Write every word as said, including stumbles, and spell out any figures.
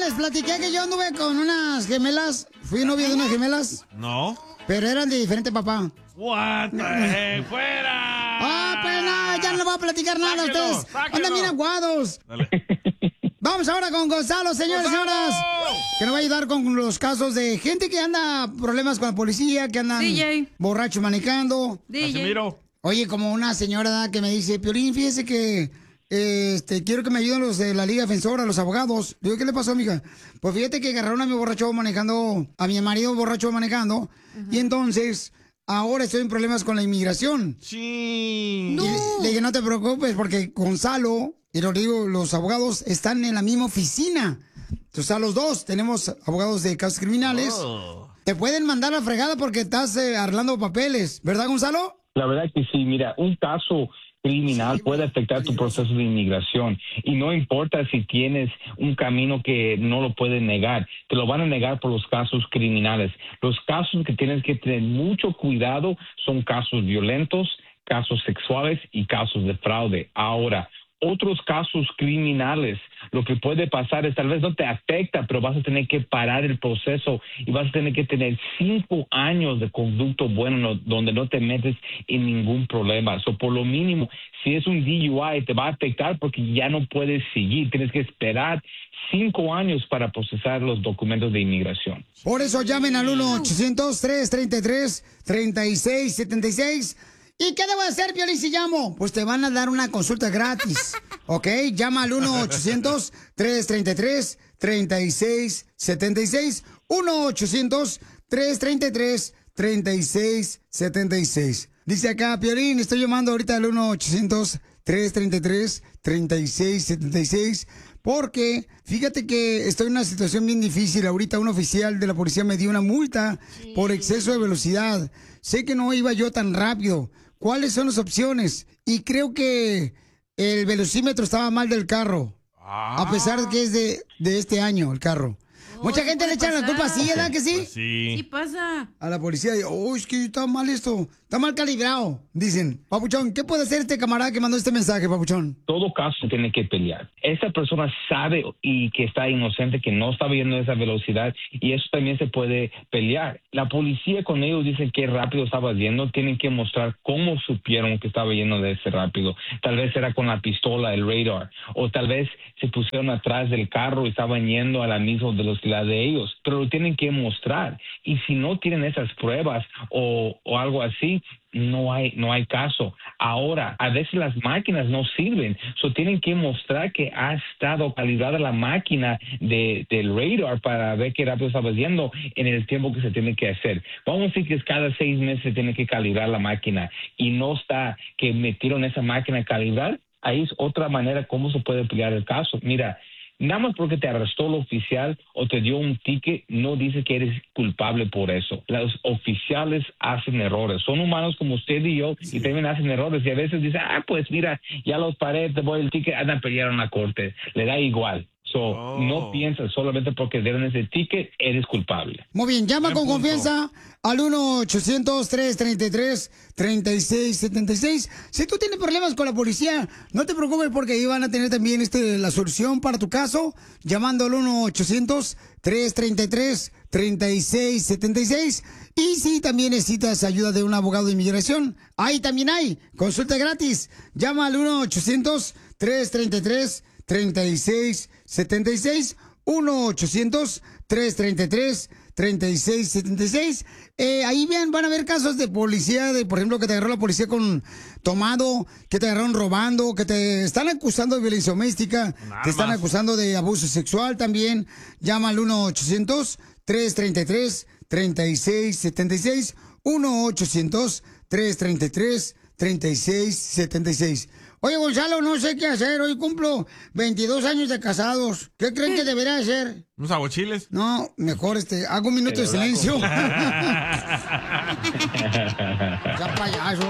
les platiqué que yo anduve con unas gemelas. Fui novio de unas gemelas. No. Pero eran de diferente papá. What the heck, fuera. Ah, pues nada, ya no les voy a platicar nada a Sáquelo, ustedes. sáquelo. Andan bien aguados. Dale. Vamos ahora con Gonzalo, señores y ¡Gonzalo! señoras. Que nos va a ayudar con los casos de gente que anda problemas con la policía, que andan D J. borrachos manejando. D J. Casimiro. Oye, como una señora ¿verdad? Que me dice, Piolín, fíjese que este, quiero que me ayuden los de la Liga Defensora, los abogados. Digo, ¿qué le pasó, mija? Pues fíjate que agarraron a mi borracho manejando, a mi marido borracho manejando, uh-huh. Y entonces ahora estoy en problemas con la inmigración. Sí. No. Y le dije, no te preocupes, porque Gonzalo, y lo digo, los abogados están en la misma oficina. Entonces a los dos tenemos abogados de casos criminales. Oh. Te pueden mandar a la fregada porque estás eh, arreglando papeles, ¿verdad, Gonzalo? La verdad que sí, mira, un caso criminal sí, puede afectar tu proceso de inmigración y no importa si tienes un camino que no lo pueden negar, te lo van a negar por los casos criminales. Los casos que tienes que tener mucho cuidado son casos violentos, casos sexuales y casos de fraude. Ahora, otros casos criminales, lo que puede pasar es tal vez no te afecta, pero vas a tener que parar el proceso y vas a tener que tener cinco años de conducto bueno no, donde no te metes en ningún problema. So, por lo mínimo, si es un D U I, te va a afectar porque ya no puedes seguir. Tienes que esperar cinco años para procesar los documentos de inmigración. Por eso llamen al uno ochocientos, tres treinta y tres, treinta y seis setenta y seis. ¿Y qué debo hacer, Piolín, si llamo? Pues te van a dar una consulta gratis, ¿ok? Llama al uno ochocientos, tres treinta y tres, treinta y seis setenta y seis. uno ochocientos, tres treinta y tres, treinta y seis setenta y seis. Dice acá, Piolín, estoy llamando ahorita al uno ochocientos, tres treinta y tres, treinta y seis setenta y seis. Porque fíjate que estoy en una situación bien difícil. Ahorita un oficial de la policía me dio una multa por exceso de velocidad. Sé que no iba yo tan rápido. ¿Cuáles son las opciones? Y creo que el velocímetro estaba mal del carro. Ah. A pesar de que es de, de este año el carro. Oh, Mucha gente le echa la culpa así, ¿verdad que sí? Pues sí. Sí pasa. A la policía, oh, es que está mal esto. Está mal calibrado. Dicen, Papuchón, ¿qué puede hacer este camarada que mandó este mensaje, Papuchón? Todo caso tiene que pelear. Esa persona sabe y que está inocente, que no está viendo esa velocidad, y eso también se puede pelear. La policía, con ellos dicen qué rápido estaba yendo, tienen que mostrar cómo supieron que estaba yendo de ese rápido. Tal vez era con la pistola, el radar, o tal vez se pusieron atrás del carro y estaban yendo a la misma velocidad de ellos, pero lo tienen que mostrar. Y si no tienen esas pruebas o, o algo así, no hay no hay caso. Ahora, a veces las máquinas no sirven, so tienen que mostrar que ha estado calibrada la máquina de, del radar para ver qué rápido estaba yendo en el tiempo que se tiene que hacer. Vamos a decir que es cada seis meses se tiene que calibrar la máquina y no está que metieron esa máquina a calibrar. Ahí es otra manera cómo se puede pelear el caso. Mira, nada más porque te arrestó el oficial o te dio un ticket, no dice que eres culpable por eso. Los oficiales hacen errores. Son humanos como usted y yo, sí. Y también hacen errores. Y a veces dicen, ah, pues mira, ya los paré, te voy el ticket, andan a pelear en la corte. Le da igual. So, oh. No piensas solamente porque dieron ese ticket, eres culpable. Muy bien, llama con punto. Confianza al uno ochocientos, tres treinta y tres, treinta y seis setenta y seis. Si tú tienes problemas con la policía, no te preocupes porque ahí van a tener también este, la solución para tu caso, llamando al uno ochocientos, tres treinta y tres, treinta y seis setenta y seis. Y si también necesitas ayuda de un abogado de inmigración, ahí también hay consulta gratis. Llama al uno ochocientos, tres treinta y tres, treinta y seis setenta y seis. uno ochocientos, tres treinta y tres, treinta y seis setenta y seis. Eh, ahí bien, van a ver casos de policía, de por ejemplo, que te agarró la policía con tomado, que te agarraron robando, que te están acusando de violencia doméstica, te están acusando de abuso sexual también. Llama al uno ochocientos, tres treinta y tres, treinta y seis setenta y seis. uno ochocientos, tres treinta y tres, treinta y seis setenta y seis. Oye, Gonzalo, no sé qué hacer. Hoy cumplo veintidós años de casados. ¿Qué creen que debería hacer? ¿Unos aguachiles? No, mejor este, hago un minuto de silencio. Ya payaso.